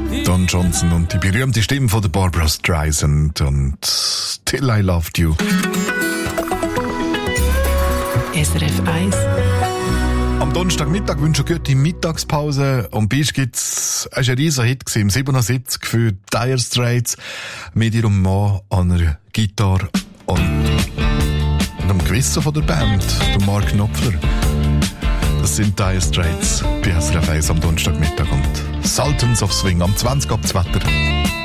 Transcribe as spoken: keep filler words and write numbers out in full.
Don Johnson und die berühmte Stimme von der Barbra Streisand und Till I Loved You. S R F eins. Am Donnerstagmittag wünsche ich gute Mittagspause. Und bis gibt's ein riesiger Hit im siebenundsiebzig für Dire Straits mit ihrem Mann an einer Gitarre und einem Gewissen von der Band, der Mark Knopfler. Das sind Dire Straits bei S R F eins am Donnerstagmittag und Sultans of Swing am zwanzig ab das Wetter.